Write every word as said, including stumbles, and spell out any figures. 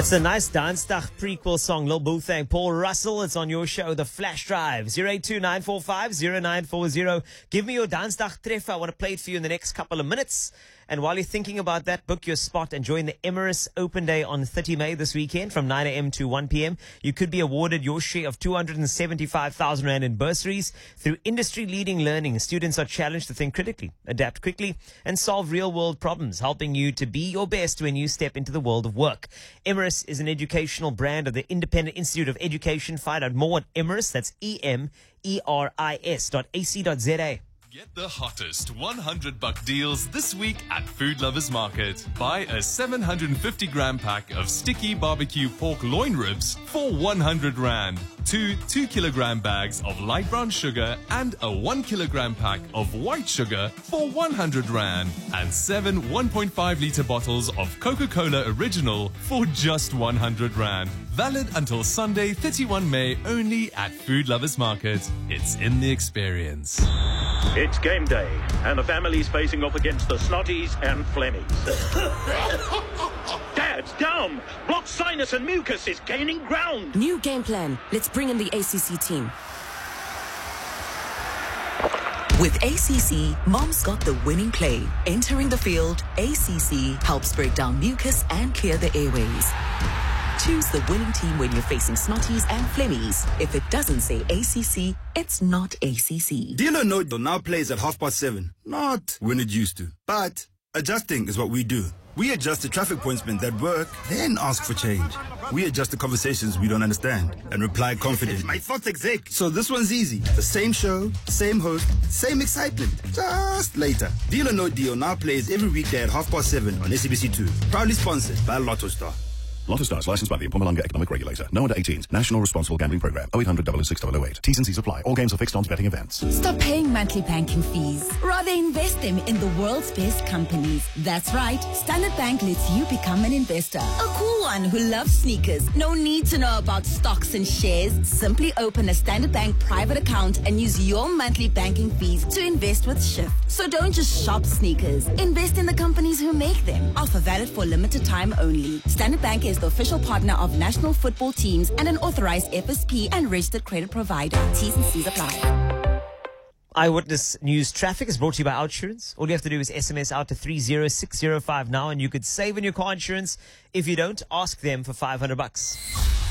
It's a nice Dansdag prequel song, Lil Boothang, Paul Russell. It's on your show, The Flash Drive. zero eight two nine four five zero nine four zero. Give me your Dansdag treffer. I want to play it for you in the next couple of minutes. And while you're thinking about that, book your spot and join the Emirates Open Day on thirtieth of May this weekend from nine a.m. to one p.m. You could be awarded your share of two hundred seventy-five thousand rand in bursaries. Through industry-leading learning, students are challenged to think critically, adapt quickly, and solve real-world problems, helping you to be your best when you step into the world of work. Emirates is an educational brand of the Independent Institute of Education. Find out more at Emirates, that's E M E R I S dot A C dot Z A. Get the hottest one hundred buck deals this week at Food Lovers Market. Buy a seven hundred fifty gram pack of sticky barbecue pork loin ribs for one hundred rand. Two two kilogram bags of light brown sugar and a one kilogram pack of white sugar for one hundred rand. And seven one point five litre bottles of Coca-Cola Original for just one hundred rand. Valid until Sunday, thirty-first of May, only at Food Lovers Market. It's in the experience. It's game day, and the family's facing off against the Snotties and Flemmies. Dad's down! Blocked sinus and mucus is gaining ground! New game plan. Let's bring in the A C C team. With A C C, Mom's got the winning play. Entering the field, A C C helps break down mucus and clear the airways. Choose the winning team when you're facing Snotties and Flemmies. If it doesn't say A C C, it's not A C C. Deal or No Deal now plays at half past seven. Not when it used to. But adjusting is what we do. We adjust the traffic pointsmen that work, then ask for change. We adjust the conversations we don't understand and reply confidently. My thoughts exec. So this one's easy. The same show, same host, same excitement. Just later. Deal or No Deal now plays every weekday at half past seven on S A B C two. Proudly sponsored by Lotto Star. Lotto Star is licensed by the Mpumalanga Economic Regulator. No under eighteens. National Responsible Gambling Program. oh eight hundred, double oh six, double oh eight. T's and C's apply. All games are fixed odds betting events. Stop paying monthly banking fees. Rather invest them in the world's best companies. That's right. Standard Bank lets you become an investor. A cool one who loves sneakers. No need to know about stocks and shares. Simply open a Standard Bank private account and use your monthly banking fees to invest with Shift. So don't just shop sneakers. Invest in the companies who make them. Offer valid for limited time only. Standard Bank is the official partner of national football teams and an authorized F S P and registered credit provider. T's and C's apply. Eyewitness News Traffic is brought to you by Outsurance. All you have to do is S M S out to three zero six zero five now and you could save on your car insurance. If you don't, ask them for five hundred bucks.